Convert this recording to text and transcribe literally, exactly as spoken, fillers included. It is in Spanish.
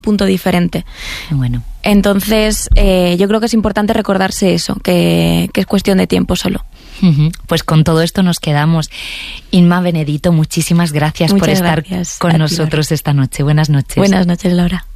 punto diferente. Bueno. Entonces, eh, yo creo que es importante recordarse eso, que, que es cuestión de tiempo solo. Pues con todo esto nos quedamos. Inma Benedito, muchísimas gracias Muchas por estar gracias con nosotros esta noche. Buenas noches. Buenas noches, Laura.